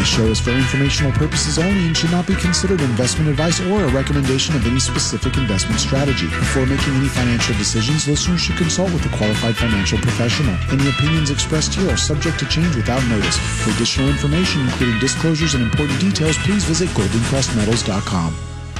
This show is for informational purposes only and should not be considered investment advice or a recommendation of any specific investment strategy. Before making any financial decisions, listeners should consult with a qualified financial professional. Any opinions expressed here are subject to change without notice. For additional information, including disclosures and important details, please visit goldencrestmetals.com.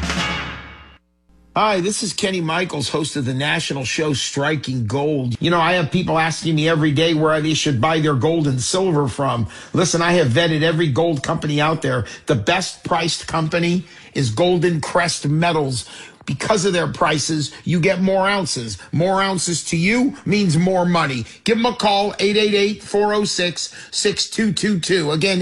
Hi, this is Kenny Michaels, host of the national show Striking Gold. You know, I have people asking me every day where they should buy their gold and silver from. Listen, I have vetted every gold company out there. The best priced company is Golden Crest Metals. Because of their prices, you get more ounces. More ounces to you means more money. Give them a call, 888-406-6222. Again,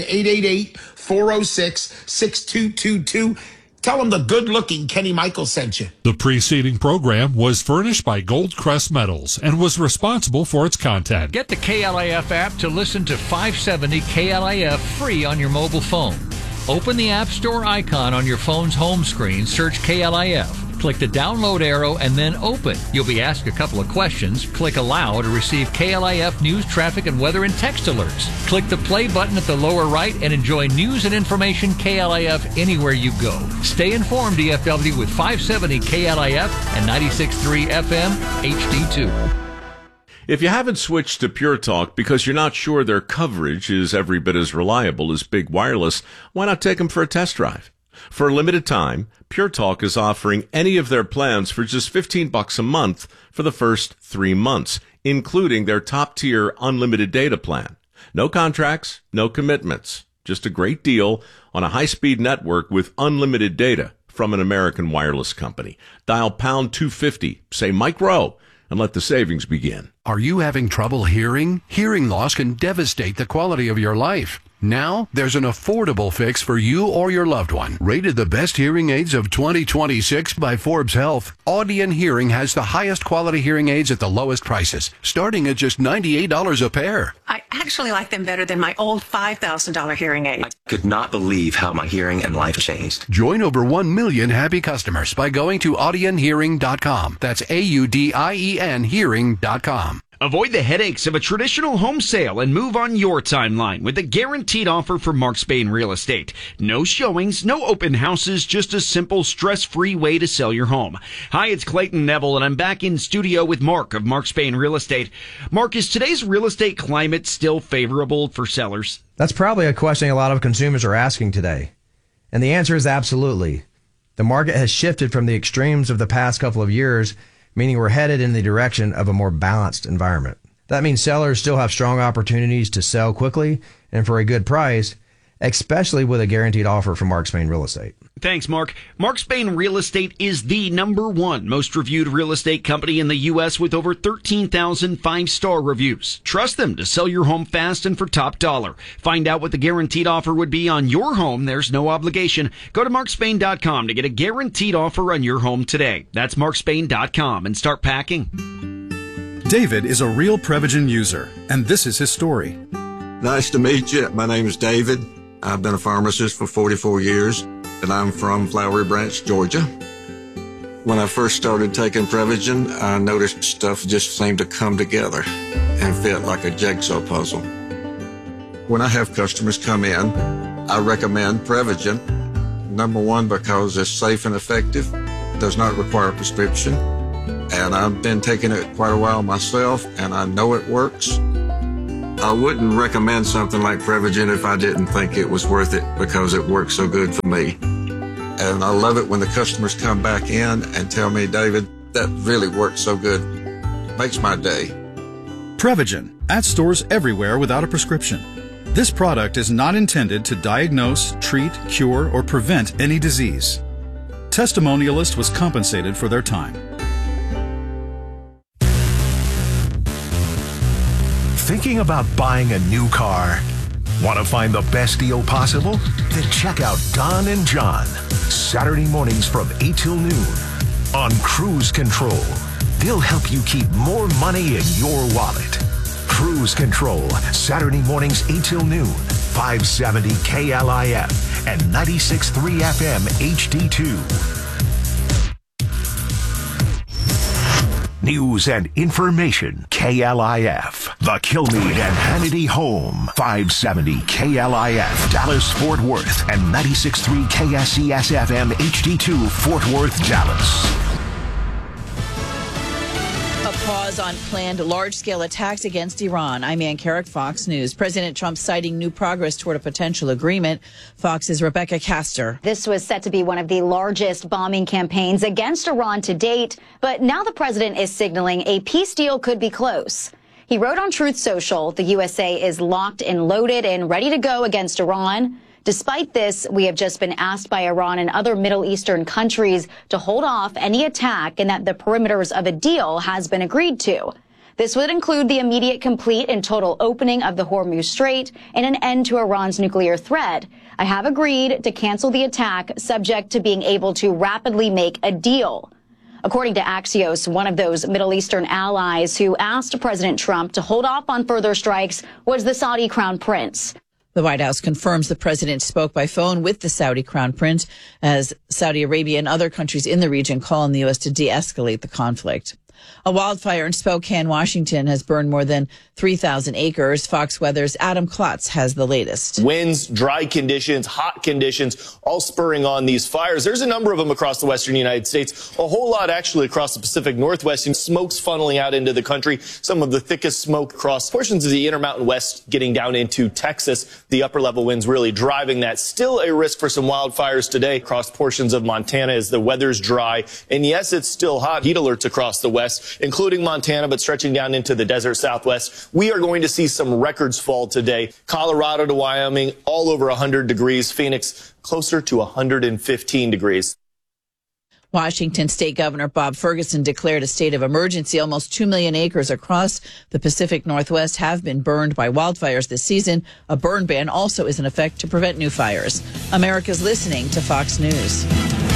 888-406-6222. Tell them the good-looking Kenny Michaels sent you. The preceding program was furnished by Goldcrest Metals and was responsible for its content. Get the KLIF app to listen to 570 KLIF free on your mobile phone. Open the App Store icon on your phone's home screen, search KLIF. Click the download arrow and then open. You'll be asked a couple of questions. Click allow to receive KLIF news, traffic, and weather and text alerts. Click the play button at the lower right and enjoy news and information KLIF anywhere you go. Stay informed, DFW, with 570 KLIF and 96.3 FM HD2. If you haven't switched to Pure Talk because you're not sure their coverage is every bit as reliable as Big Wireless, why not take them for a test drive? For a limited time, Pure Talk is offering any of their plans for just $15 a month for the first 3 months, including their top-tier unlimited data plan. No contracts, no commitments. Just a great deal on a high-speed network with unlimited data from an American wireless company. Dial pound 250, say Mike Rowe, and let the savings begin. Are you having trouble hearing? Hearing loss can devastate the quality of your life. Now, there's an affordable fix for you or your loved one. Rated the best hearing aids of 2026 by Forbes Health, Audion Hearing has the highest quality hearing aids at the lowest prices, starting at just $98 a pair. I actually like them better than my old $5,000 hearing aid. I could not believe how my hearing and life changed. Join over 1 million happy customers by going to audionhearing.com. That's AUDIEN hearing.com. Avoid the headaches of a traditional home sale and move on your timeline with a guaranteed offer from Mark Spain Real Estate. No showings, no open houses, just a simple, stress-free way to sell your home. Hi, it's Clayton Neville, and I'm back in studio with Mark of Mark Spain Real Estate. Mark, is today's real estate climate still favorable for sellers? That's probably a question a lot of consumers are asking today. And the answer is absolutely. The market has shifted from the extremes of the past couple of years, meaning we're headed in the direction of a more balanced environment. That means sellers still have strong opportunities to sell quickly and for a good price, especially with a guaranteed offer from Mark Spain Real Estate. Thanks, Mark. Mark Spain Real Estate is the #1 most reviewed real estate company in the U.S. with over 13,000 5-star reviews. Trust them to sell your home fast and for top dollar. Find out what the guaranteed offer would be on your home. There's no obligation. Go to markspain.com to get a guaranteed offer on your home today. That's markspain.com and start packing. David is a real Prevagen user, and this is his story. Nice to meet you. My name is David. I've been a pharmacist for 44 years, and I'm from Flowery Branch, Georgia. When I first started taking Prevagen, I noticed stuff just seemed to come together and fit like a jigsaw puzzle. When I have customers come in, I recommend Prevagen. #1, because it's safe and effective, does not require a prescription, and I've been taking it quite a while myself, and I know it works. I wouldn't recommend something like Prevagen if I didn't think it was worth it because it works so good for me. And I love it when the customers come back in and tell me, David, that really works so good. Makes my day. Prevagen, at stores everywhere without a prescription. This product is not intended to diagnose, treat, cure, or prevent any disease. Testimonialist was compensated for their time. Thinking about buying a new car? Want to find the best deal possible? Then check out Don and John, Saturday mornings from 8 till noon on Cruise Control. They'll help you keep more money in your wallet. Cruise Control, Saturday mornings 8 till noon, 570 KLIF and 96.3 FM HD2. News and information. KLIF. The Kilmeade and Hannity Home. 570 KLIF. Dallas, Fort Worth. And 96.3 KSES FM HD2 Fort Worth, Dallas. A pause on planned large-scale attacks against Iran. I'm Ann Carrick, Fox News. President Trump citing new progress toward a potential agreement. Fox's Rebecca Castor. This was set to be one of the largest bombing campaigns against Iran to date, but now the president is signaling a peace deal could be close. He wrote on Truth Social, the USA is locked and loaded and ready to go against Iran. Despite this, we have just been asked by Iran and other Middle Eastern countries to hold off any attack and that the perimeters of a deal has been agreed to. This would include the immediate, complete, and total opening of the Hormuz Strait and an end to Iran's nuclear threat. I have agreed to cancel the attack, subject to being able to rapidly make a deal. According to Axios, one of those Middle Eastern allies who asked President Trump to hold off on further strikes was the Saudi Crown Prince. The White House confirms the president spoke by phone with the Saudi Crown Prince as Saudi Arabia and other countries in the region call on the U.S. to de-escalate the conflict. A wildfire in Spokane, Washington has burned more than 3,000 acres. Fox Weather's Adam Klotz has the latest. Winds, dry conditions, hot conditions, all spurring on these fires. There's a number of them across the western United States, a whole lot actually across the Pacific Northwest, and smoke's funneling out into the country. Some of the thickest smoke across portions of the Intermountain West getting down into Texas. The upper level winds really driving that. Still a risk for some wildfires today across portions of Montana as the weather's dry. And yes, it's still hot. Heat alerts across the west, including Montana, but stretching down into the desert Southwest. We are going to see some records fall today. Colorado to Wyoming, all over 100 degrees. Phoenix, closer to 115 degrees. Washington State Governor Bob Ferguson declared a state of emergency. Almost 2 million acres across the Pacific Northwest have been burned by wildfires this season. A burn ban also is in effect to prevent new fires. America's listening to Fox News.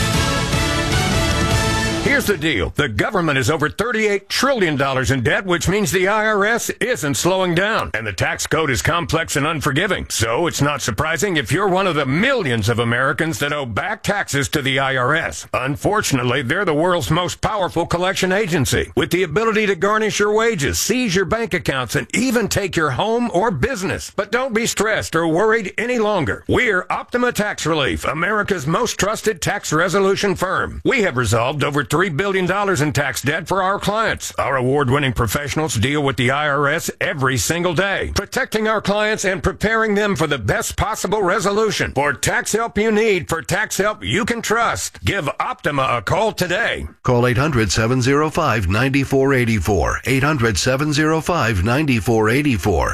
Here's the deal. The government is over $38 trillion in debt, which means the IRS isn't slowing down. And the tax code is complex and unforgiving. So it's not surprising if you're one of the millions of Americans that owe back taxes to the IRS. Unfortunately, they're the world's most powerful collection agency, with the ability to garnish your wages, seize your bank accounts, and even take your home or business. But don't be stressed or worried any longer. We're Optima Tax Relief, America's most trusted tax resolution firm. We have resolved over $3 billion in tax debt for our clients. Our award-winning professionals deal with the IRS every single day, protecting our clients and preparing them for the best possible resolution. For tax help you need, for tax help you can trust, give Optima a call today. Call 800-705-9484. 800-705-9484.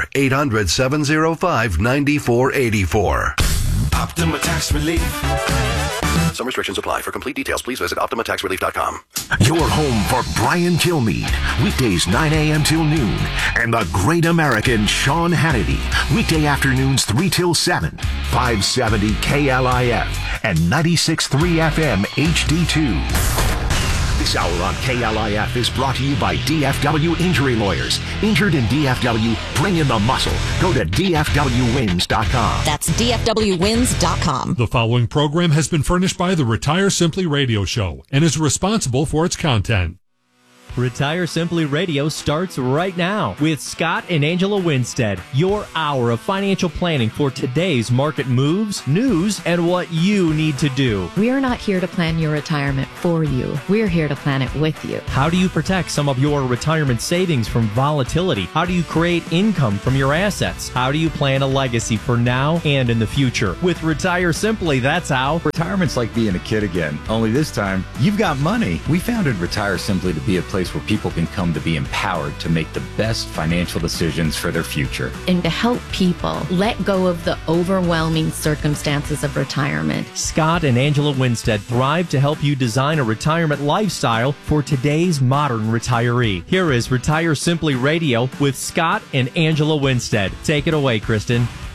800-705-9484. Optima Tax Relief. Some restrictions apply. For complete details, please visit OptimaTaxRelief.com. Your home for Brian Kilmeade. Weekdays 9 a.m. till noon. And the great American Sean Hannity. Weekday afternoons 3 till 7. 570 KLIF and 96.3 FM HD2. This hour on KLIF is brought to you by DFW Injury Lawyers. Injured in DFW, bring in the muscle. Go to DFWWins.com. That's DFWWins.com. The following program has been furnished by the Retire Simply Radio Show and is responsible for its content. Retire Simply Radio starts right now with Scott and Angela Winstead, your hour of financial planning for today's market moves, news, and what you need to do. We are not here to plan your retirement for you. We're here to plan it with you. How do you protect some of your retirement savings from volatility? How do you create income from your assets? How do you plan a legacy for now and in the future? With Retire Simply, that's how. Retirement's like being a kid again, only this time you've got money. We founded Retire Simply to be a place where people can come to be empowered to make the best financial decisions for their future. And to help people let go of the overwhelming circumstances of retirement. Scott and Angela Winstead thrive to help you design a retirement lifestyle for today's modern retiree. Here is Retire Simply Radio with Scott and Angela Winstead. Take it away, Kristen.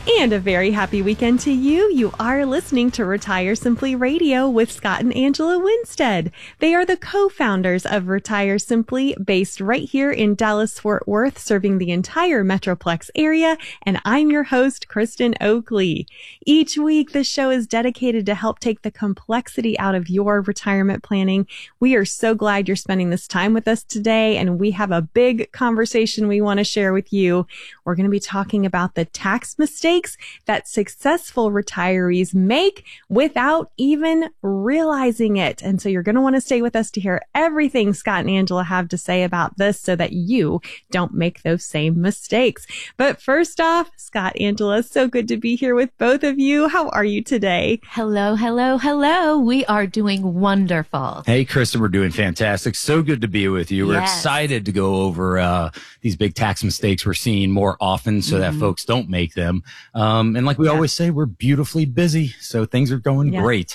And a very happy weekend to you. You are listening to Retire Simply Radio with Scott and Angela Winstead. They are the co-founders of Retire Simply, based right here in Dallas-Fort Worth, serving the entire Metroplex area. And I'm your host, Kristen Oakley. Each week, the show is dedicated to help take the complexity out of your retirement planning. We are so glad you're spending this time with us today, and we have a big conversation we want to share with you. We're going to be talking about the tax mistakes that successful retirees make without even realizing it. And so you're going to want to stay with us to hear everything Scott and Angela have to say about this so that you don't make those same mistakes. But first off, Scott, Angela, so good to be here with both of you. How are you today? Hello, hello, hello. We are doing wonderful. Hey, Kristen, we're doing fantastic. So good to be with you. We're excited to go over these big tax mistakes we're seeing more often so that folks don't make them. And like we always say, we're beautifully busy, so things are going great.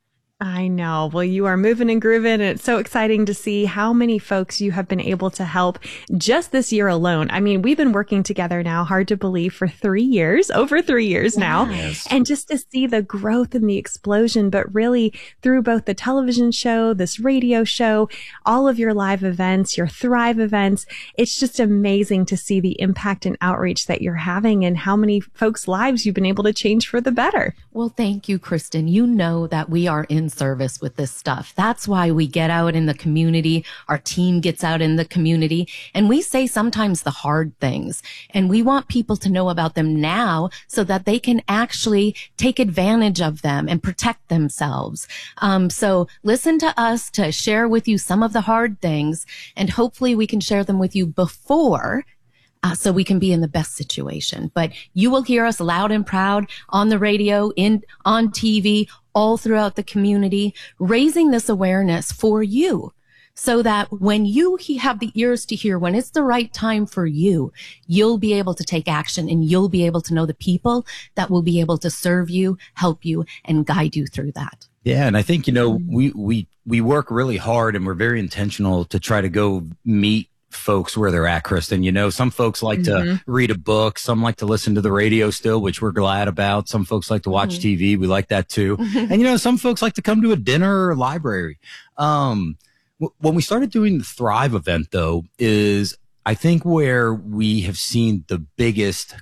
I know. Well, you are moving and grooving, and it's so exciting to see how many folks you have been able to help just this year alone. I mean, we've been working together now, hard to believe, for 3 years, over 3 years now. And just to see the growth and the explosion, but really through both the television show, this radio show, all of your live events, your Thrive events, it's just amazing to see the impact and outreach that you're having and how many folks' lives you've been able to change for the better. Well, thank you, Kristen. You know that we are in service with this stuff. That's why we get out in the community. Our team gets out in the community, and we say sometimes the hard things, and we want people to know about them now so that they can actually take advantage of them and protect themselves. So listen to us to share with you some of the hard things, and hopefully we can share them with you before so we can be in the best situation. But you will hear us loud and proud on the radio, on TV, all throughout the community, raising this awareness for you so that when you have the ears to hear, when it's the right time for you, you'll be able to take action, and you'll be able to know the people that will be able to serve you, help you, and guide you through that. Yeah. And I think, we work really hard, and we're very intentional to try to go meet folks where they're at, Kristen. Some folks like to read a book. Some like to listen to the radio still, which we're glad about. Some folks like to watch TV. We like that too. And, some folks like to come to a dinner or library. When we started doing the Thrive event, though, is I think where we have seen the biggest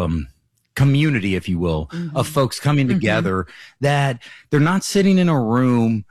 community, if you will, of folks coming together, that they're not sitting in a room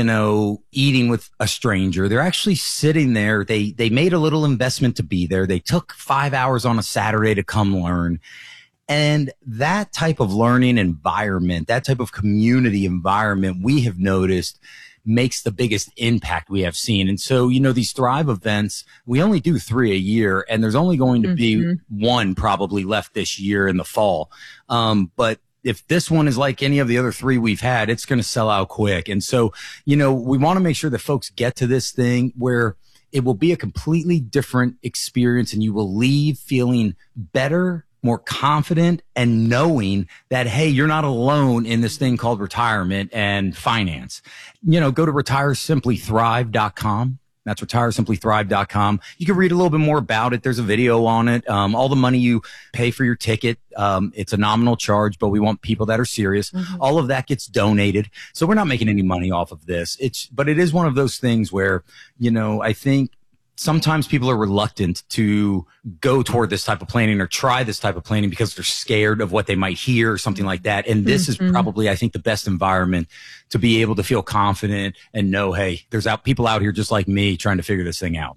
eating with a stranger. They're actually sitting there. They made a little investment to be there. They took 5 hours on a Saturday to come learn. And that type of learning environment, that type of community environment, we have noticed makes the biggest impact we have seen. And so, these Thrive events, we only do 3 a year, and there's only going to be one probably left this year in the fall. But if this one is like any of the other 3 we've had, it's going to sell out quick. And so, we want to make sure that folks get to this thing where it will be a completely different experience, and you will leave feeling better, more confident, and knowing that, hey, you're not alone in this thing called retirement and finance. Go to retiresimplethrive.com. That's retiresimplethrive.com. You can read a little bit more about it. There's a video on it. All the money you pay for your ticket, it's a nominal charge, but we want people that are serious. All of that gets donated. So we're not making any money off of this. But it is one of those things where, I think sometimes people are reluctant to go toward this type of planning or try this type of planning because they're scared of what they might hear or something like that. And this is probably, I think, the best environment to be able to feel confident and know, hey, there's people out here just like me trying to figure this thing out.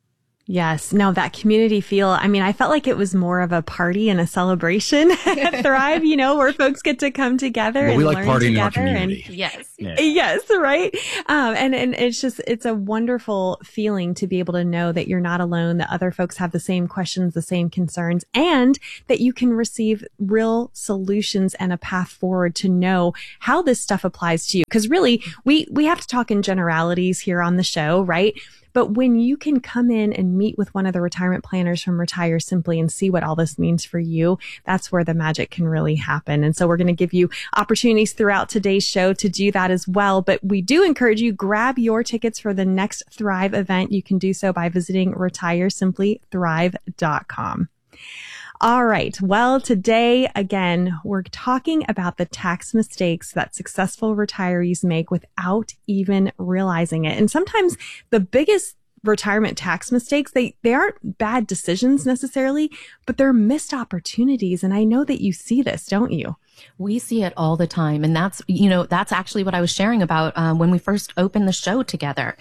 Yes. No, that community feel. I mean, I felt like it was more of a party and a celebration at Thrive, where folks get to come together and learn together. In our community. Yes, right. And it's a wonderful feeling to be able to know that you're not alone, that other folks have the same questions, the same concerns, and that you can receive real solutions and a path forward to know how this stuff applies to you. Because really, we have to talk in generalities here on the show, right? But when you can come in and meet with one of the retirement planners from Retire Simply and see what all this means for you, that's where the magic can really happen. And so we're going to give you opportunities throughout today's show to do that as well. But we do encourage you, grab your tickets for the next Thrive event. You can do so by visiting retiresimplethrive.com. All right. Well, today, again, we're talking about the tax mistakes that successful retirees make without even realizing it. And sometimes the biggest retirement tax mistakes, they aren't bad decisions necessarily, but they're missed opportunities. And I know that you see this, don't you? We see it all the time. And that's actually what I was sharing about when we first opened the show together.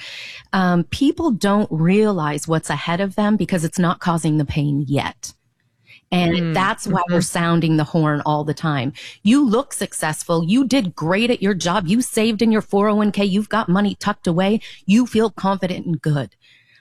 People don't realize what's ahead of them because it's not causing the pain yet. And that's why we're sounding the horn all the time. You look successful. You did great at your job. You saved in your 401k. You've got money tucked away. You feel confident and good.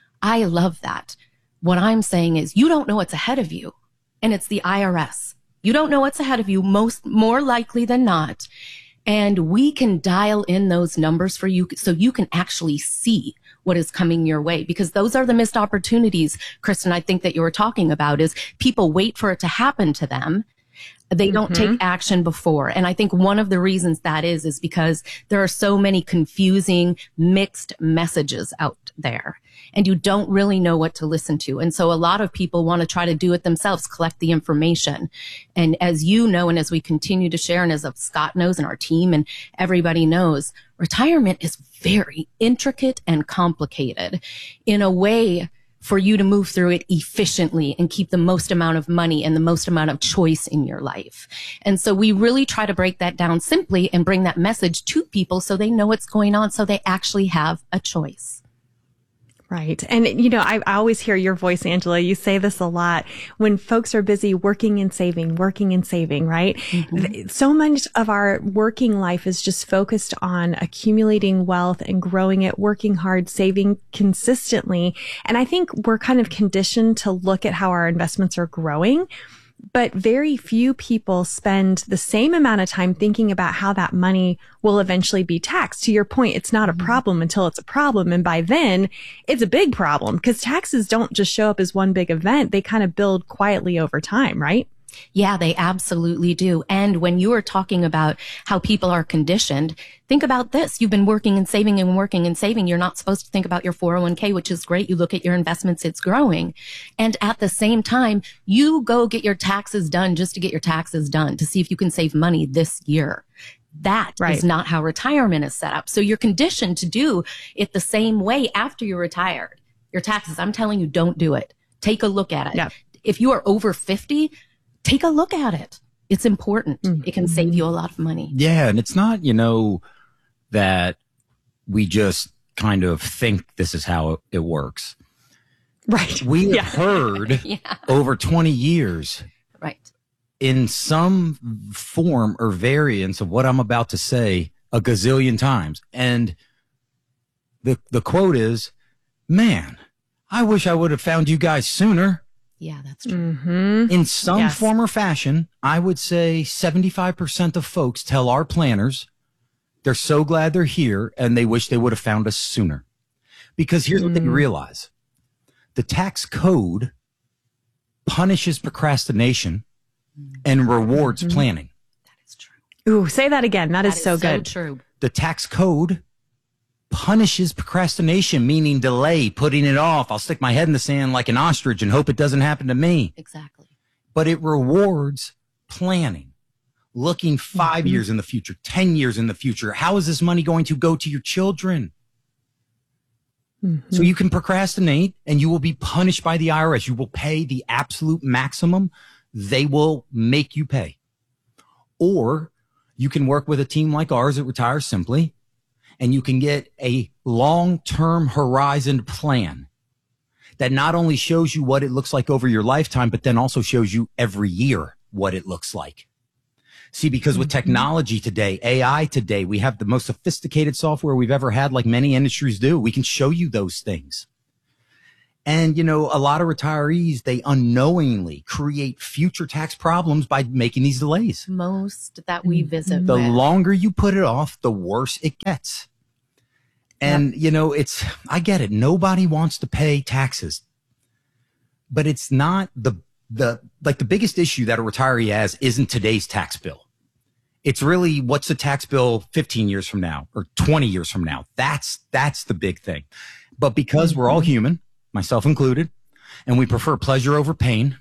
I love that. What I'm saying is you don't know what's ahead of you. And it's the IRS. You don't know what's ahead of you more likely than not. And we can dial in those numbers for you so you can actually see what is coming your way, because those are the missed opportunities, Kristen, I think that you were talking about, is people wait for it to happen to them. They don't take action before. And I think one of the reasons that is because there are so many confusing, mixed messages out there, and you don't really know what to listen to. And so a lot of people want to try to do it themselves, collect the information. And as you know, and as we continue to share, and as Scott knows and our team and everybody knows, retirement is very intricate and complicated in a way for you to move through it efficiently and keep the most amount of money and the most amount of choice in your life. And so we really try to break that down simply and bring that message to people so they know what's going on, so they actually have a choice. Right. And, I always hear your voice, Angela. You say this a lot when folks are busy working and saving, right? Mm-hmm. So much of our working life is just focused on accumulating wealth and growing it, working hard, saving consistently. And I think we're kind of conditioned to look at how our investments are growing. But very few people spend the same amount of time thinking about how that money will eventually be taxed. To your point, it's not a problem until it's a problem. And by then, it's a big problem because taxes don't just show up as one big event. They kind of build quietly over time, right? Yeah, they absolutely do. And when you are talking about how people are conditioned, think about this. You've been working and saving and working and saving. You're not supposed to think about your 401k, which is great. You look at your investments, it's growing. And at the same time, you go get your taxes done just to get your taxes done to see if you can save money this year. That is not how retirement is set up. So you're conditioned to do it the same way after you're retired. Your taxes, I'm telling you, don't do it. Take a look at it. Yeah. If you are over 50, take a look at it. It's important. It can save you a lot of money. Yeah. And it's not, that we just kind of think this is how it works. Right. We have heard over 20 years. Right. In some form or variance of what I'm about to say a gazillion times. And the quote is, man, I wish I would have found you guys sooner. Yeah, that's true. In some form or fashion, I would say 75% of folks tell our planners they're so glad they're here and they wish they would have found us sooner. Because here's what they realize. The tax code punishes procrastination and rewards planning. That is true. Ooh, say that again. That is so good. So true. The tax code punishes procrastination, meaning delay, putting it off. I'll stick my head in the sand like an ostrich and hope it doesn't happen to me. Exactly. But it rewards planning, looking 5 years in the future, 10 years in the future. How is this money going to go to your children? So you can procrastinate and you will be punished by the IRS. You will pay the absolute maximum they will make you pay. Or you can work with a team like ours at Retire Simply, and you can get a long-term horizon plan that not only shows you what it looks like over your lifetime, but then also shows you every year what it looks like. See, because with technology today, AI today, we have the most sophisticated software we've ever had, like many industries do. We can show you those things. And, a lot of retirees, they unknowingly create future tax problems by making these delays. Most that we visit The with. longer you put it off, the worse it gets. And, I get it. Nobody wants to pay taxes, but it's not the biggest issue that a retiree has isn't today's tax bill. It's really what's the tax bill 15 years from now or 20 years from now. That's the big thing. But because we're all human, myself included, and we prefer pleasure over pain,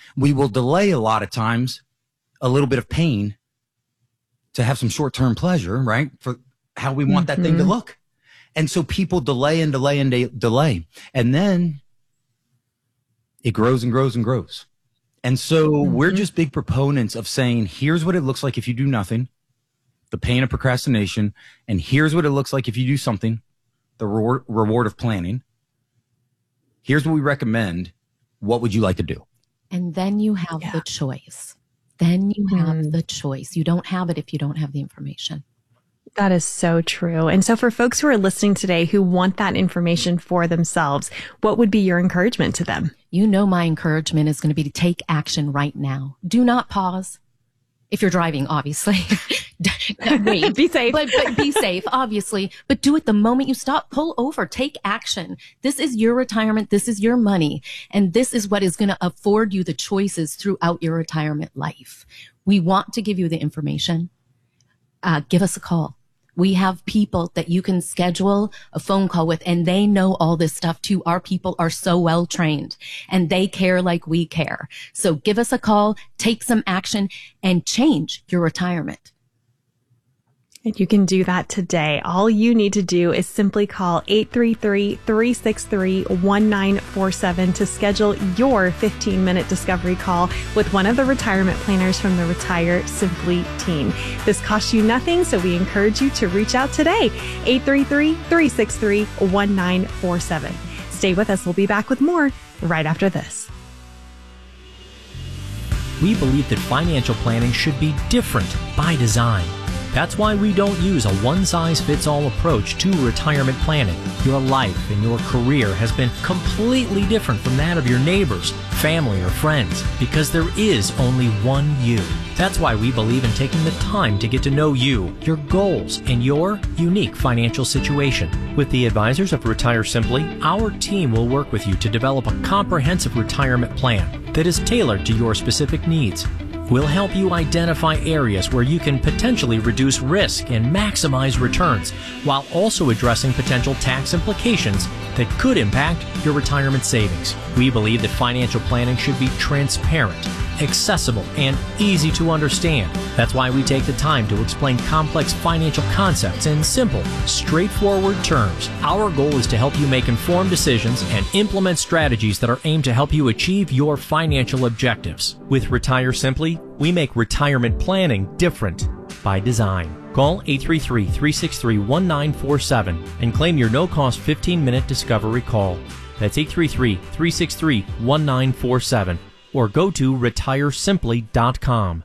We will delay a lot of times a little bit of pain to have some short-term pleasure, right? For how we want that thing to look. And so people delay and delay and delay. And then it grows and grows and grows. And so we're just big proponents of saying, here's what it looks like if you do nothing, the pain of procrastination. And here's what it looks like if you do something, the reward of planning. Here's what we recommend. What would you like to do? And then you have the choice. Then you have the choice. You don't have it if you don't have the information. That is so true. And so for folks who are listening today who want that information for themselves, what would be your encouragement to them? You know, my encouragement is going to be to take action right now. Do not pause. If you're driving, obviously. Wait, be safe. But be safe, obviously. But do it the moment you stop. Pull over. Take action. This is your retirement. This is your money. And this is what is going to afford you the choices throughout your retirement life. We want to give you the information. Give us a call. We have people that you can schedule a phone call with, and they know all this stuff too. Our people are so well trained and they care like we care. So give us a call, take some action, and change your retirement. And you can do that today. All you need to do is simply call 833-363-1947 to schedule your 15-minute discovery call with one of the retirement planners from the Retire Simply team. This costs you nothing, so we encourage you to reach out today. 833-363-1947. Stay with us. We'll be back with more right after this. We believe that financial planning should be different by design. That's why we don't use a one-size-fits-all approach to retirement planning. Your life and your career has been completely different from that of your neighbors, family, or friends, because there is only one you. That's why we believe in taking the time to get to know you, your goals, and your unique financial situation. With the advisors of Retire Simply, our team will work with you to develop a comprehensive retirement plan that is tailored to your specific needs. We'll help you identify areas where you can potentially reduce risk and maximize returns, while also addressing potential tax implications that could impact your retirement savings. We believe that financial planning should be transparent, accessible, and easy to understand. That's why we take the time to explain complex financial concepts in simple, straightforward terms. Our goal is to help you make informed decisions and implement strategies that are aimed to help you achieve your financial objectives. With Retire Simply, we make retirement planning different by design. Call 833-363-1947 and claim your no-cost 15-minute discovery call. That's 833-363-1947. Or go to retiresimply.com.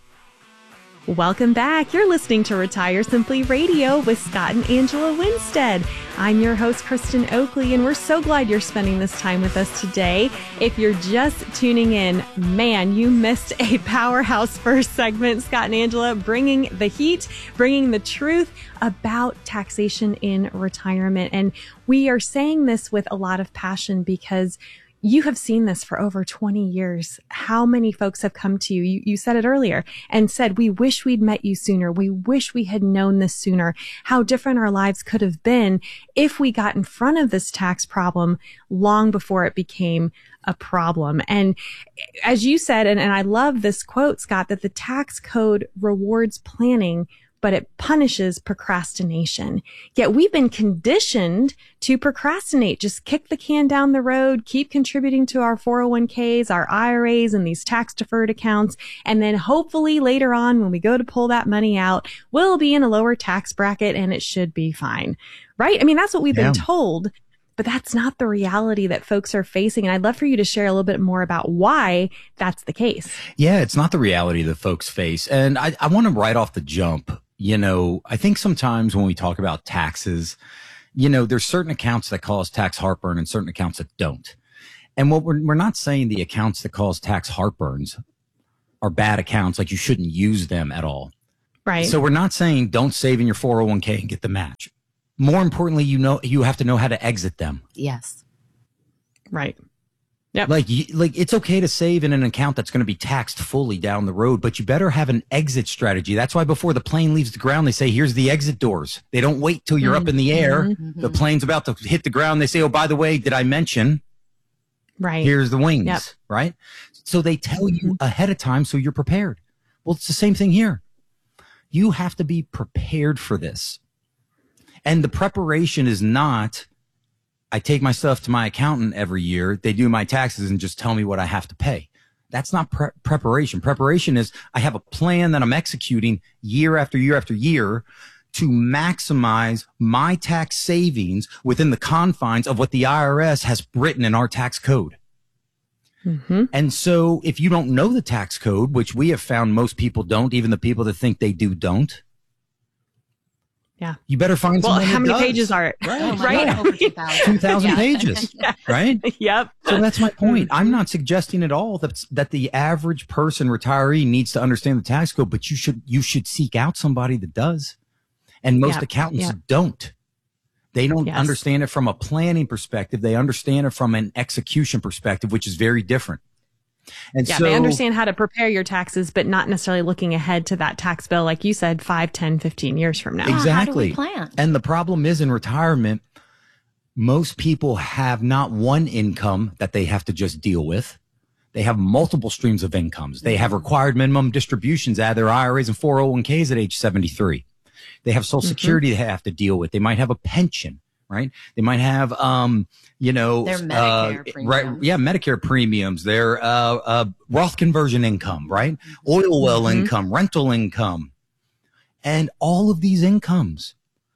Welcome back. You're listening to Retire Simply Radio with Scott and Angela Winstead. I'm your host, Kristen Oakley, and we're so glad you're spending this time with us today. If you're just tuning in, man, you missed a powerhouse first segment. Scott and Angela bringing the heat, bringing the truth about taxation in retirement. And we are saying this with a lot of passion because you have seen this for over 20 years. How many folks have come to you? You said it earlier and said, we wish we'd met you sooner. We wish we had known this sooner. How different our lives could have been if we got in front of this tax problem long before it became a problem. And as you said, and I love this quote, Scott, that the tax code rewards planning, but it punishes procrastination. Yet we've been conditioned to procrastinate, just kick the can down the road, keep contributing to our 401ks, our IRAs, and these tax deferred accounts. And then hopefully later on, when we go to pull that money out, we'll be in a lower tax bracket and it should be fine. Right? I mean, that's what we've been told, but that's not the reality that folks are facing. And I'd love for you to share a little bit more about why that's the case. Yeah, it's not the reality that folks face. And I want to right off the jump, you know, I think sometimes when we talk about taxes, you know, there's certain accounts that cause tax heartburn and certain accounts that don't. And what we're not saying the accounts that cause tax heartburns are bad accounts, like you shouldn't use them at all. Right. So we're not saying don't save in your 401k and get the match. More importantly, you have to know how to exit them. Yes. Right. Yep. Like it's okay to save in an account that's going to be taxed fully down the road, but you better have an exit strategy. That's why before the plane leaves the ground, they say, here's the exit doors. They don't wait till you're up in the air. Mm-hmm. The plane's about to hit the ground. They say, oh, by the way, did I mention? Right. Here's the wings. Yep. Right. So they tell you ahead of time so you're prepared. Well, it's the same thing here. You have to be prepared for this. And the preparation is not, I take my stuff to my accountant every year, they do my taxes and just tell me what I have to pay. That's not preparation. Preparation is I have a plan that I'm executing year after year after year to maximize my tax savings within the confines of what the IRS has written in our tax code. Mm-hmm. And so if you don't know the tax code, which we have found most people don't, even the people that think they do don't. Yeah. You better find someone how that many does. pages are it? Right. Over 2,000 pages. Right? Yep. So that's my point. I'm not suggesting at all that the average person, retiree, needs to understand the tax code, but you should seek out somebody that does. And most accountants don't. They don't understand it from a planning perspective. They understand it from an execution perspective, which is very different. And so they understand how to prepare your taxes, but not necessarily looking ahead to that tax bill, like you said, 5, 10, 15 years from now. Exactly. How do we plan? And the problem is in retirement, most people have not one income that they have to just deal with. They have multiple streams of incomes. They have required minimum distributions out of their IRAs and 401ks at age 73. They have Social Security they have to deal with. They might have a pension, right? They might have, their Medicare premiums. Right? Yeah, Medicare premiums. Their Roth conversion income, right? Oil well income, rental income, and all of these incomes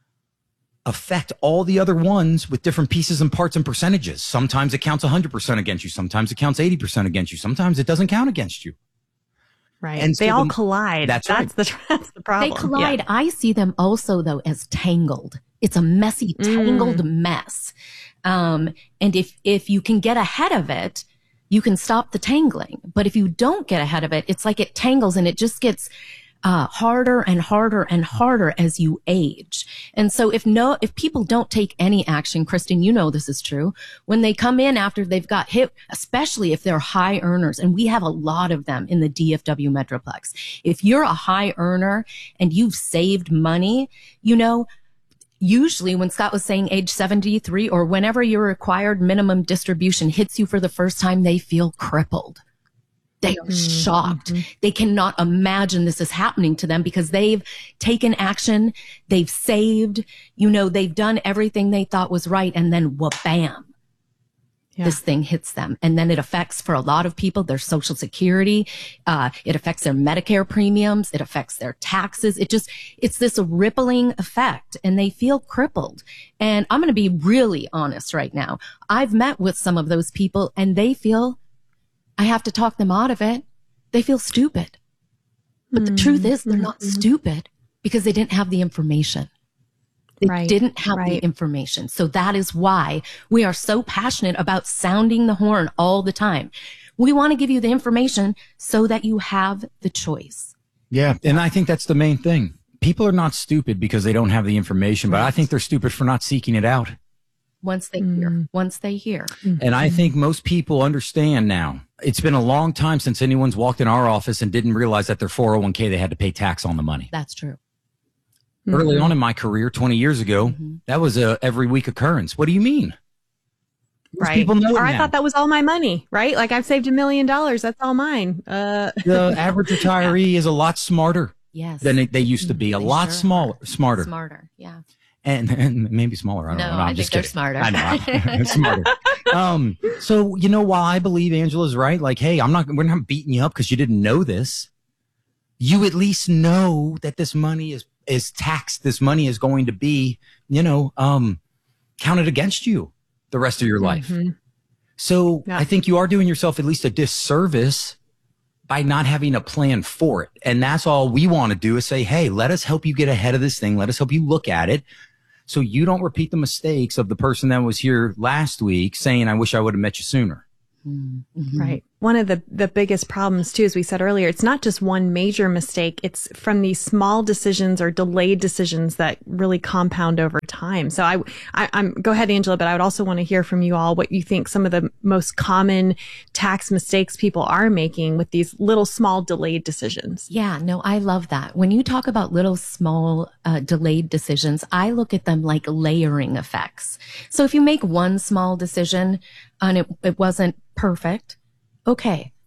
affect all the other ones with different pieces and parts and percentages. Sometimes it counts 100% against you. Sometimes it counts 80% against you. Sometimes it doesn't count against you. Right. And they so all collide. That's the problem. They collide. Yeah. I see them also, though, as tangled. It's a messy, tangled mess. And if you can get ahead of it, you can stop the tangling. But if you don't get ahead of it, it's like it tangles and it just gets harder and harder and harder as you age. And so if people don't take any action, Kristen, you know this is true, when they come in after they've got hit, especially if they're high earners, and we have a lot of them in the DFW Metroplex. If you're a high earner and you've saved money, usually when Scott was saying age 73 or whenever your required minimum distribution hits you for the first time, they feel crippled. They are shocked. They cannot imagine this is happening to them because they've taken action. They've saved, they've done everything they thought was right. And then bam, this thing hits them. And then it affects for a lot of people, their Social Security. It affects their Medicare premiums. It affects their taxes. It's this rippling effect and they feel crippled. And I'm going to be really honest right now. I've met with some of those people and they feel I have to talk them out of it. They feel stupid. But the truth is they're not stupid because they didn't have the information. They didn't have the information. So that is why we are so passionate about sounding the horn all the time. We want to give you the information so that you have the choice. Yeah. And I think that's the main thing. People are not stupid because they don't have the information, but I think they're stupid for not seeking it out. Once they hear. And I think most people understand now. It's been a long time since anyone's walked in our office and didn't realize that their 401k, they had to pay tax on the money. That's true. Early on in my career, 20 years ago, that was a every week occurrence. What do you mean? Most people know I now. thought that was all my money, right? Like I've saved $1 million. That's all mine. The average retiree is a lot smarter than they used to be. A lot smarter. Smarter, yeah. And maybe smaller. I don't know. No, I think they're smarter. I know. Smarter. So, while I believe Angela's right, like, hey, we're not beating you up because you didn't know this. You at least know that this money is taxed. This money is going to be, counted against you the rest of your life. So I think you are doing yourself at least a disservice by not having a plan for it. And that's all we want to do is say, hey, let us help you get ahead of this thing. Let us help you look at it. So you don't repeat the mistakes of the person that was here last week saying, I wish I would have met you sooner. Right. One of the biggest problems too, as we said earlier, it's not just one major mistake. It's from these small decisions or delayed decisions that really compound over time. So I'm go ahead, Angela, but I would also want to hear from you all what you think some of the most common tax mistakes people are making with these little small delayed decisions. Yeah, no, I love that. When you talk about little small delayed decisions, I look at them like layering effects. So if you make one small decision and it wasn't perfect, okay,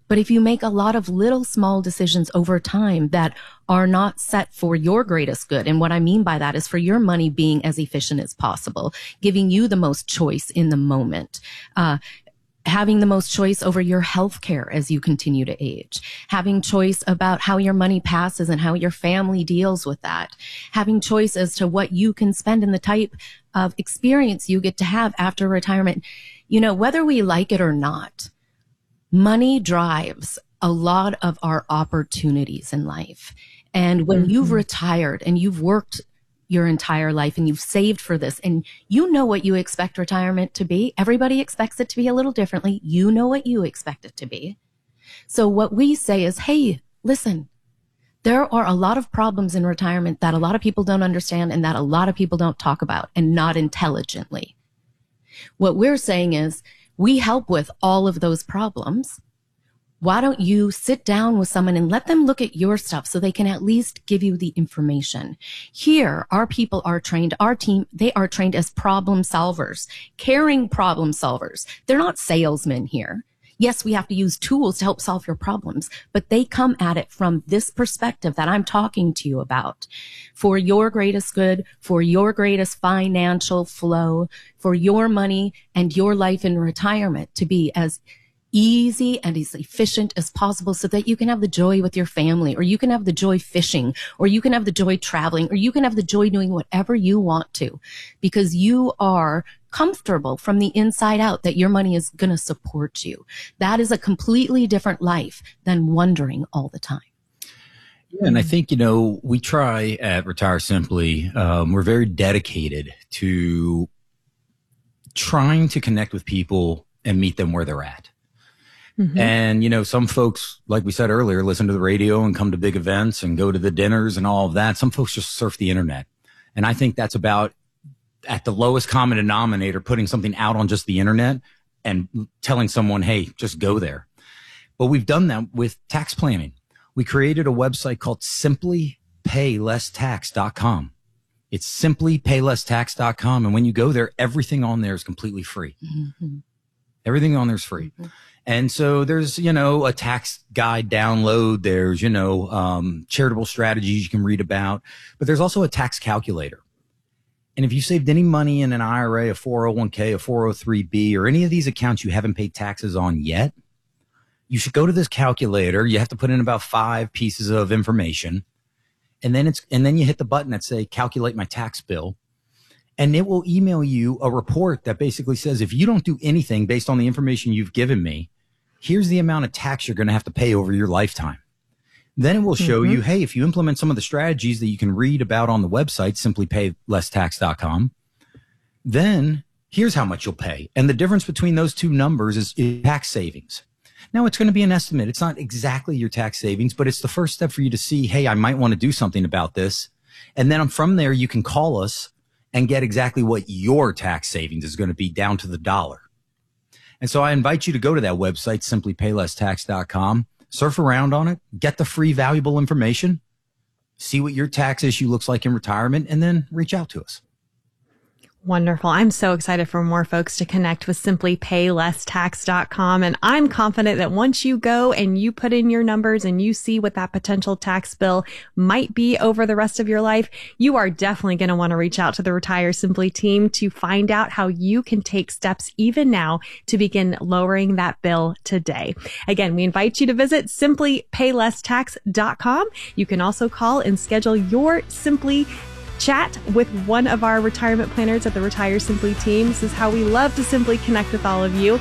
But if you make a lot of little small decisions over time that are not set for your greatest good, and what I mean by that is for your money being as efficient as possible, giving you the most choice in the moment, having the most choice over your health care as you continue to age, having choice about how your money passes and how your family deals with that, having choice as to what you can spend and the type of experience you get to have after retirement. You know, whether we like it or not, money drives a lot of our opportunities in life. And when you've retired and you've worked your entire life and you've saved for this and you know what you expect retirement to be, everybody expects it to be a little differently. You know what you expect it to be. So what we say is, hey, listen, there are a lot of problems in retirement that a lot of people don't understand and that a lot of people don't talk about, and not intelligently. What we're saying is, we help with all of those problems. Why don't you sit down with someone and let them look at your stuff so they can at least give you the information? Here, our people are trained, our team, they are trained as problem solvers, caring problem solvers. They're not salesmen here. Yes, we have to use tools to help solve your problems, but they come at it from this perspective that I'm talking to you about. For your greatest good, for your greatest financial flow, for your money and your life in retirement to be as easy and as efficient as possible so that you can have the joy with your family, or you can have the joy fishing, or you can have the joy traveling, or you can have the joy doing whatever you want to, because you are comfortable from the inside out that your money is going to support you. That is a completely different life than wondering all the time. Yeah, and I think, you know, we try at Retire Simply, we're very dedicated to trying to connect with people and meet them where they're at. Mm-hmm. And, you know, some folks, like we said earlier, listen to the radio and come to big events and go to the dinners and all of that. Some folks just surf the internet. And I think that's about, at the lowest common denominator, putting something out on just the internet and telling someone, hey, just go there. But we've done that with tax planning. We created a website called simplypaylesstax.com. It's simplypaylesstax.com. And when you go there, everything on there is completely free. Mm-hmm. Everything on there is free. Mm-hmm. And so there's, you know, a tax guide download. There's, you know, charitable strategies you can read about, but there's also a tax calculator. And if you saved any money in an IRA, a 401k, a 403b, or any of these accounts you haven't paid taxes on yet, you should go to this calculator. You have to put in about 5 pieces of information. And then you hit the button that say, calculate my tax bill. And it will email you a report that basically says, if you don't do anything based on the information you've given me, here's the amount of tax you're going to have to pay over your lifetime. Then it will show you, hey, if you implement some of the strategies that you can read about on the website, simplypaylesstax.com, then here's how much you'll pay. And the difference between those two numbers is tax savings. Now, it's going to be an estimate. It's not exactly your tax savings, but it's the first step for you to see, hey, I might want to do something about this. And then from there, you can call us and get exactly what your tax savings is going to be down to the dollar. And so I invite you to go to that website, simplypaylesstax.com, surf around on it, get the free valuable information, see what your tax issue looks like in retirement, and then reach out to us. Wonderful. I'm so excited for more folks to connect with simplypaylesstax.com. And I'm confident that once you go and you put in your numbers and you see what that potential tax bill might be over the rest of your life, you are definitely going to want to reach out to the Retire Simply team to find out how you can take steps even now to begin lowering that bill today. Again, we invite you to visit simplypaylesstax.com. You can also call and schedule your Simply chat with one of our retirement planners at the Retire Simply team. This is how we love to simply connect with all of you.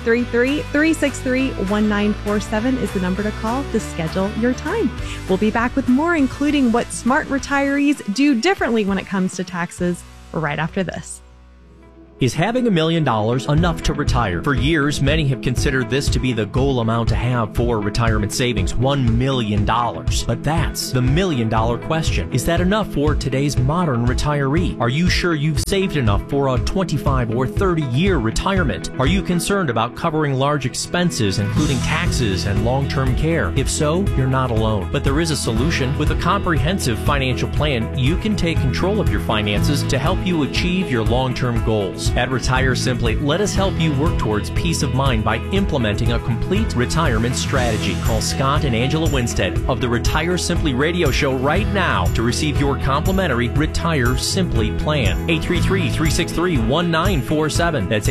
833-363-1947 is the number to call to schedule your time. We'll be back with more, including what smart retirees do differently when it comes to taxes, right after this. Is having $1 million enough to retire? For years, many have considered this to be the goal amount to have for retirement savings, $1 million. But that's the $1 million question. Is that enough for today's modern retiree? Are you sure you've saved enough for a 25 or 30-year retirement? Are you concerned about covering large expenses, including taxes and long-term care? If so, you're not alone. But there is a solution. With a comprehensive financial plan, you can take control of your finances to help you achieve your long-term goals. goals. At Retire Simply, let us help you work towards peace of mind by implementing a complete retirement strategy. Call Scott and Angela Winstead of the Retire Simply radio show right now to receive your complimentary Retire Simply plan. 833-363-1947. That's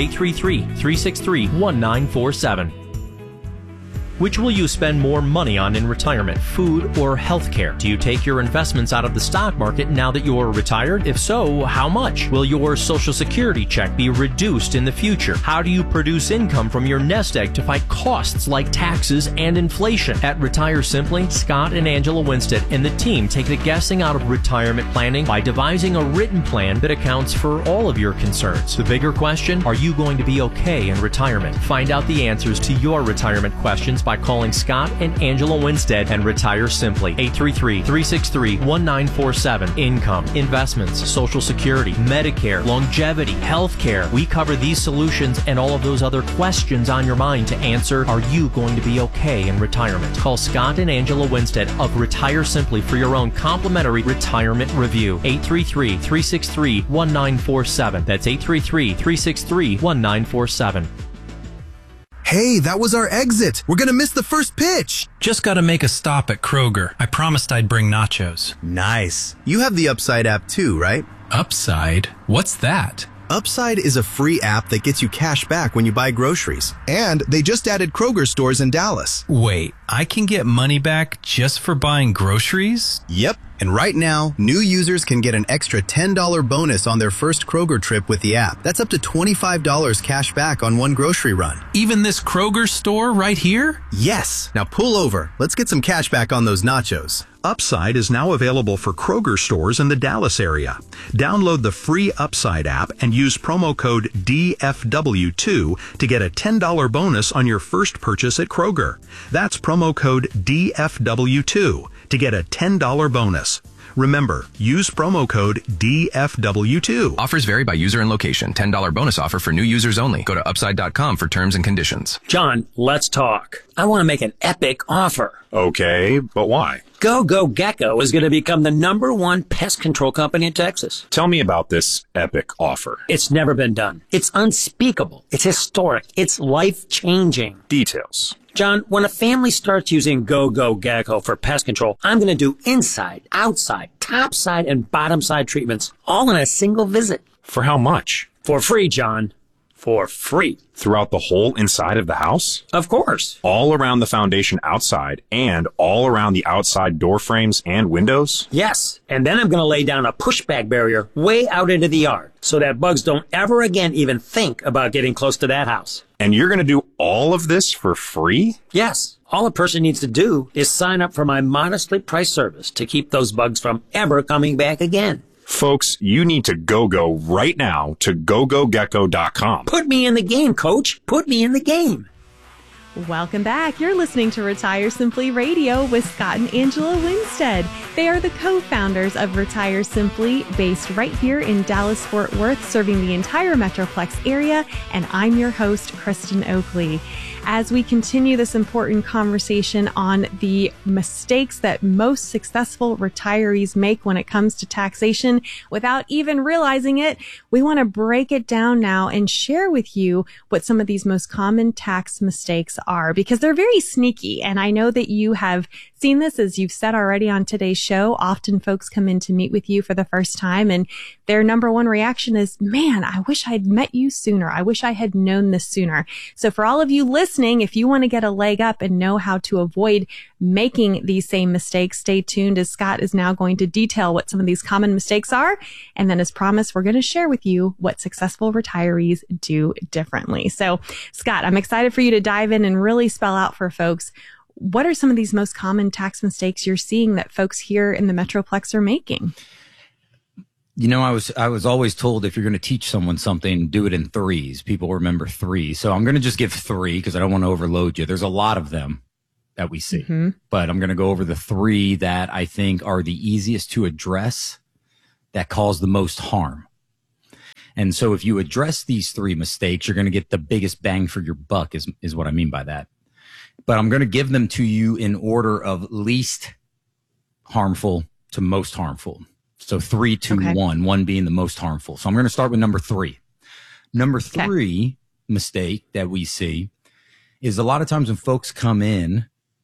833-363-1947. Which will you spend more money on in retirement, food or health care? Do you take your investments out of the stock market now that you're retired? If so, how much? Will your Social Security check be reduced in the future? How do you produce income from your nest egg to fight costs like taxes and inflation? At Retire Simply, Scott and Angela Winstead and the team take the guessing out of retirement planning by devising a written plan that accounts for all of your concerns. The bigger question, are you going to be okay in retirement? Find out the answers to your retirement questions by calling Scott and Angela Winstead and Retire Simply. 833-363-1947. Income, investments, Social Security, Medicare, longevity, health care. We cover these solutions and all of those other questions on your mind to answer, are you going to be okay in retirement? Call Scott and Angela Winstead of Retire Simply for your own complimentary retirement review. 833-363-1947. That's 833-363-1947. Hey, that was our exit. We're gonna miss the first pitch. Just gotta make a stop at Kroger. I promised I'd bring nachos. Nice. You have the Upside app too, right? Upside? What's that? Upside is a free app that gets you cash back when you buy groceries. And they just added Kroger stores in Dallas. Wait, I can get money back just for buying groceries? Yep. And right now, new users can get an extra $10 bonus on their first Kroger trip with the app. That's up to $25 cash back on one grocery run. Even this Kroger store right here? Yes. Now pull over. Let's get some cash back on those nachos. Upside is now available for Kroger stores in the Dallas area. Download the free Upside app and use promo code DFW2 to get a $10 bonus on your first purchase at Kroger. That's promo code DFW2 to get a $10 bonus. Remember, use promo code DFW2. Offers vary by user and location. $10 bonus offer for new users only. Go to upside.com for terms and conditions. John, let's talk. I want to make an epic offer. Okay, but why? Go Gecko is going to become the #1 pest control company in Texas. Tell me about this epic offer. It's never been done. It's unspeakable. It's historic. It's life-changing. Details. John, when a family starts using Go Gecko for pest control, I'm going to do inside, outside, top side, and bottom side treatments all in a single visit. For how much? For free, John. For free. Throughout the whole inside of the house? Of course. All around the foundation outside and all around the outside door frames and windows? Yes. And then I'm going to lay down a pushback barrier way out into the yard so that bugs don't ever again even think about getting close to that house. And you're going to do all of this for free? Yes. All a person needs to do is sign up for my modestly priced service to keep those bugs from ever coming back again. Folks, you need to go right now to gogogecko.com. Put me in the game, Coach. Put me in the game. Welcome back. You're listening to Retire Simply Radio with Scott and Angela Winstead. They are the co-founders of Retire Simply, based right here in Dallas-Fort Worth, serving the entire Metroplex area. And I'm your host, Kristen Oakley. As we continue this important conversation on the mistakes that most successful retirees make when it comes to taxation without even realizing it, we want to break it down now and share with you what some of these most common tax mistakes are, because they're very sneaky. And I know that you have seen this, as you've said already on today's show. Often folks come in to meet with you for the first time and their number one reaction is, man, I wish I'd met you sooner. I wish I had known this sooner. So for all of you listening, if you want to get a leg up and know how to avoid making these same mistakes, stay tuned, as Scott is now going to detail what some of these common mistakes are. And then, as promised, we're going to share with you what successful retirees do differently. So Scott, I'm excited for you to dive in and really spell out for folks, what are some of these most common tax mistakes you're seeing that folks here in the Metroplex are making? You know, I was always told if you're going to teach someone something, do it in threes. People remember three. So I'm going to just give three because I don't want to overload you. There's a lot of them that we see, but I'm going to go over the three that I think are the easiest to address that cause the most harm. And so if you address these three mistakes, you're going to get the biggest bang for your buck is what I mean by that. But I'm going to give them to you in order of least harmful to most harmful. So 3, 2, 1 being the most harmful. So I'm going to start with number 3. Number three mistake that we see is a lot of times when folks come in,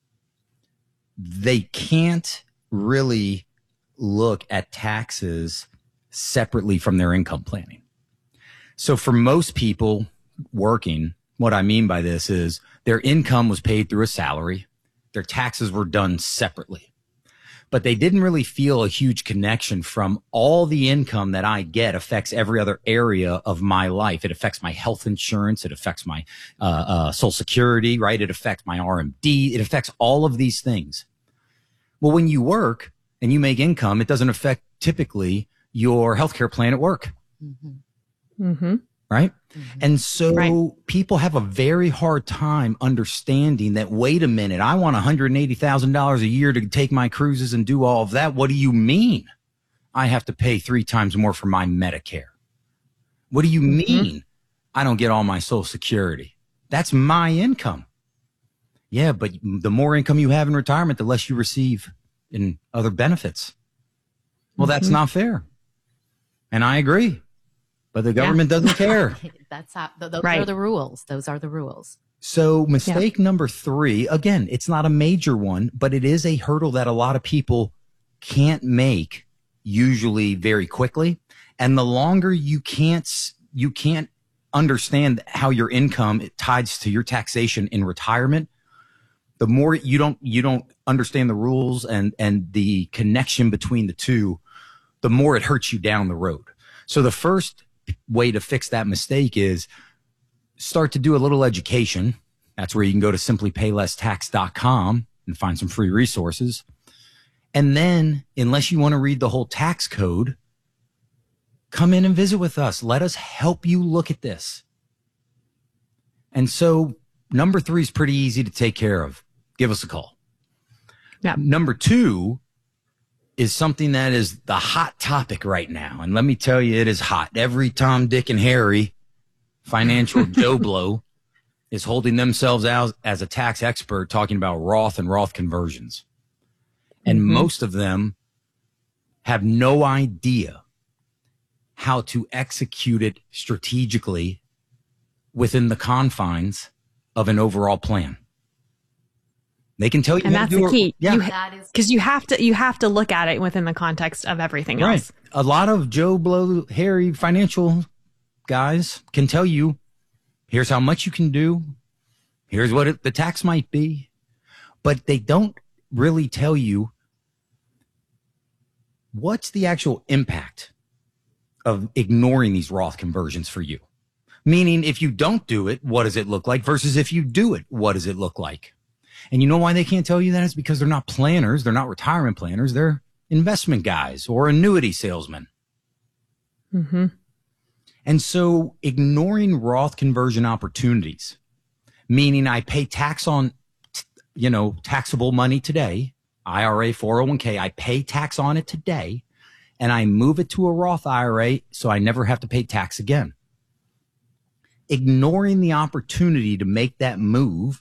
they can't really look at taxes separately from their income planning. So for most people working, what I mean by this is their income was paid through a salary. Their taxes were done separately. But they didn't really feel a huge connection from all the income that I get affects every other area of my life. It affects my health insurance. It affects my Social Security, right? It affects my RMD. It affects all of these things. Well, when you work and you make income, it doesn't affect typically your healthcare plan at work. Right? And so people have a very hard time understanding that, wait a minute, I want $180,000 a year to take my cruises and do all of that. What do you mean I have to pay 3 times more for my Medicare? What do you mean I don't get all my Social Security? That's my income. Yeah, but the more income you have in retirement, the less you receive in other benefits. Well, that's not fair. And I agree. But the government doesn't care. That's how, those are the rules. Those are the rules. So mistake number 3, again, it's not a major one, but it is a hurdle that a lot of people can't make usually very quickly. And the longer you can't understand how your income ties to your taxation in retirement, the more you don't understand the rules and the connection between the two, the more it hurts you down the road. So the first way to fix that mistake is start to do a little education. That's where you can go to simplypaylesstax.com and find some free resources. And then, unless you want to read the whole tax code, come in and visit with us. Let us help you look at this. And so number 3 is pretty easy to take care of. Give us a call. Number 2 is something that is the hot topic right now. And let me tell you, it is hot. Every Tom, Dick, and Harry financial Joe Blow is holding themselves out as a tax expert talking about Roth and Roth conversions. And most of them have no idea how to execute it strategically within the confines of an overall plan. They can tell you, and that's the key. Yeah, because you have to look at it within the context of everything else. A lot of Joe Blow, Harry financial guys can tell you, here's how much you can do. Here's what the tax might be, but they don't really tell you what's the actual impact of ignoring these Roth conversions for you. Meaning, if you don't do it, what does it look like? Versus if you do it, what does it look like? And you know why they can't tell you that? It's because they're not planners. They're not retirement planners. They're investment guys or annuity salesmen. And so ignoring Roth conversion opportunities, meaning I pay tax on, taxable money today, IRA, 401k, I pay tax on it today, and I move it to a Roth IRA so I never have to pay tax again. Ignoring the opportunity to make that move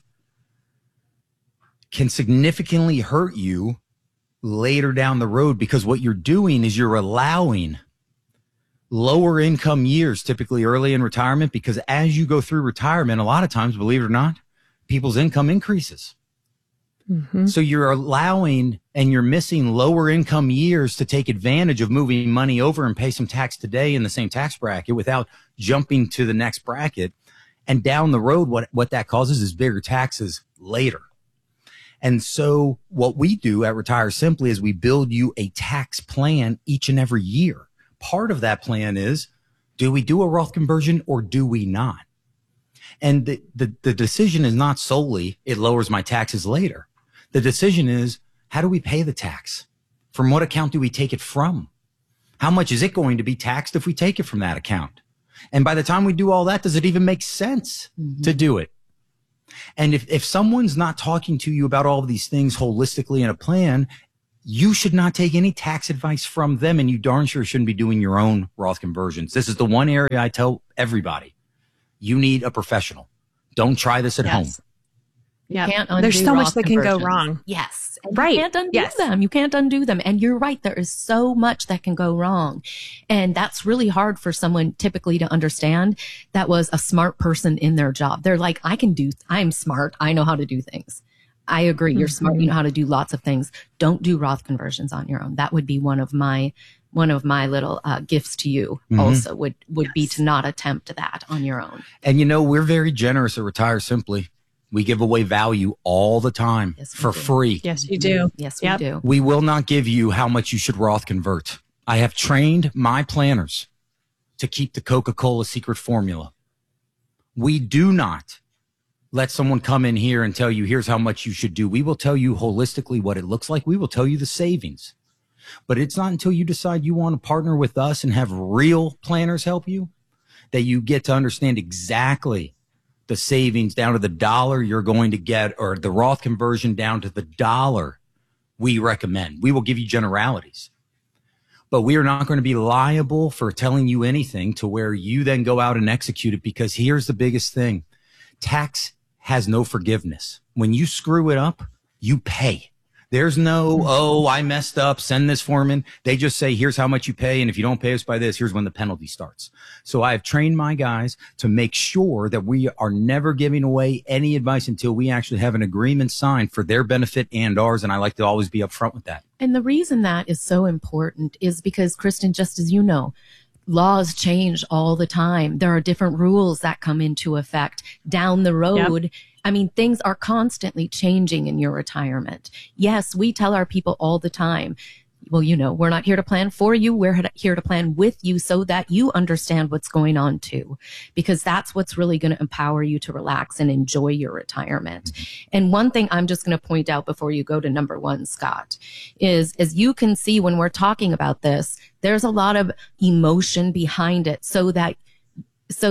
can significantly hurt you later down the road, because what you're doing is you're allowing lower income years, typically early in retirement, because as you go through retirement, a lot of times, believe it or not, people's income increases. So you're allowing and you're missing lower income years to take advantage of moving money over and pay some tax today in the same tax bracket without jumping to the next bracket. And down the road, what that causes is bigger taxes later. And so what we do at Retire Simply is we build you a tax plan each and every year. Part of that plan is, do we do a Roth conversion or do we not? And the decision is not solely it lowers my taxes later. The decision is, how do we pay the tax? From what account do we take it from? How much is it going to be taxed if we take it from that account? And by the time we do all that, does it even make sense to do it? And if someone's not talking to you about all of these things holistically in a plan, you should not take any tax advice from them, and you darn sure shouldn't be doing your own Roth conversions. This is the one area I tell everybody, you need a professional. Don't try this at home. You can't undo There's so much Roth that can go conversions. wrong. Yes. And Right. You can't undo Yes. them. You can't undo them. And you're right. There is so much that can go wrong. And that's really hard for someone typically to understand that was a smart person in their job. They're like, I'm smart. I know how to do things. I agree. You're smart. You know how to do lots of things. Don't do Roth conversions on your own. That would be one of my little gifts to you also would be to not attempt that on your own. And we're very generous at Retire Simply. We give away value all the time for free. Yes, you do. Yes, we do. We will not give you how much you should Roth convert. I have trained my planners to keep the Coca-Cola secret formula. We do not let someone come in here and tell you, here's how much you should do. We will tell you holistically what it looks like. We will tell you the savings. But it's not until you decide you want to partner with us and have real planners help you that you get to understand exactly the savings down to the dollar you're going to get, or the Roth conversion down to the dollar we recommend. We will give you generalities, but we are not going to be liable for telling you anything to where you then go out and execute it, because here's the biggest thing. Tax has no forgiveness. When you screw it up, you pay. There's no, I messed up, send this form in. They just say, here's how much you pay. And if you don't pay us by this, here's when the penalty starts. So I have trained my guys to make sure that we are never giving away any advice until we actually have an agreement signed for their benefit and ours. And I like to always be upfront with that. And the reason that is so important is because, Kristen, just as you know, laws change all the time. There are different rules that come into effect down the road. Yep. I mean, things are constantly changing in your retirement. Yes, we tell our people all the time, well, we're not here to plan for you. We're here to plan with you so that you understand what's going on too, because that's what's really going to empower you to relax and enjoy your retirement. And one thing I'm just going to point out before you go to number one, Scott, is as you can see when we're talking about this, there's a lot of emotion behind it so that it's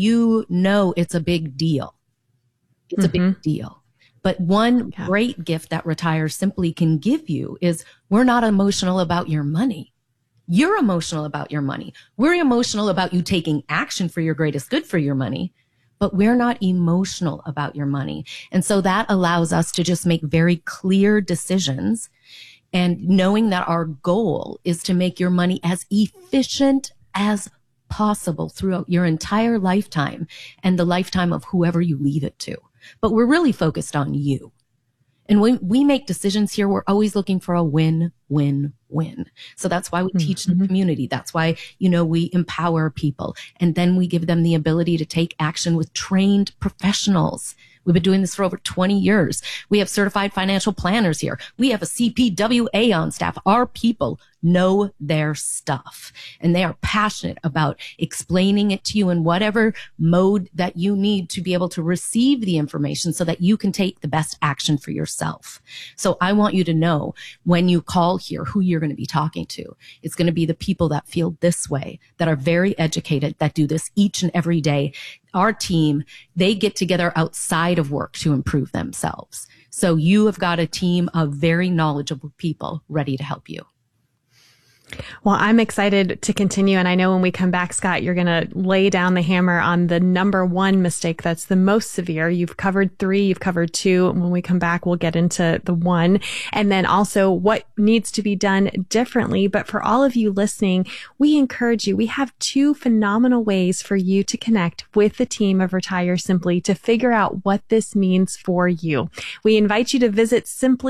a big deal. It's a big deal. But one great gift that Retire Simply can give you is we're not emotional about your money. You're emotional about your money. We're emotional about you taking action for your greatest good for your money, but we're not emotional about your money. And so that allows us to just make very clear decisions, and knowing that our goal is to make your money as efficient as possible throughout your entire lifetime and the lifetime of whoever you leave it to. But we're really focused on you. And when we make decisions here, we're always looking for a win-win-win. So that's why we teach the community. That's why, we empower people. And then we give them the ability to take action with trained professionals. We've been doing this for over 20 years. We have certified financial planners here. We have a CPWA on staff. Our people know their stuff, and they are passionate about explaining it to you in whatever mode that you need to be able to receive the information so that you can take the best action for yourself. So I want you to know when you call here who you're going to be talking to. It's going to be the people that feel this way, that are very educated, that do this each and every day. Our team, they get together outside of work to improve themselves. So you have got a team of very knowledgeable people ready to help you. Well, I'm excited to continue. And I know when we come back, Scott, you're going to lay down the hammer on the number one mistake that's the most severe. You've covered 3, you've covered 2. When we come back, we'll get into the 1. And then also what needs to be done differently. But for all of you listening, we encourage you. We have 2 phenomenal ways for you to connect with the team of Retire Simply to figure out what this means for you. We invite you to visit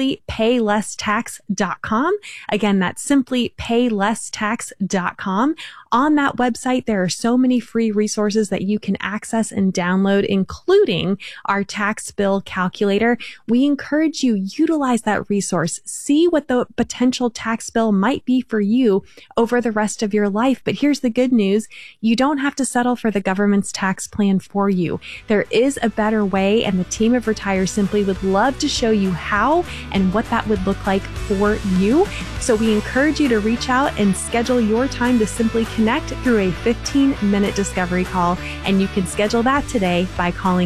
simplypaylesstax.com. Again, that's simplypaylesstax.com. On that website, there are so many free resources that you can access and download, including our tax bill calculator. We encourage you, utilize that resource. See what the potential tax bill might be for you over the rest of your life. But here's the good news. You don't have to settle for the government's tax plan for you. There is a better way, and the team of Retire Simply would love to show you how and what that would look like for you. So we encourage you to reach out and schedule your time to simply connect through a 15-minute discovery call. And you can schedule that today by calling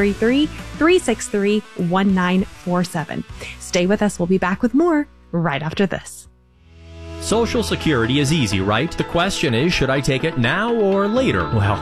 833-363-1947. Stay with us. We'll be back with more right after this. Social Security is easy, right? The question is, should I take it now or later? Well,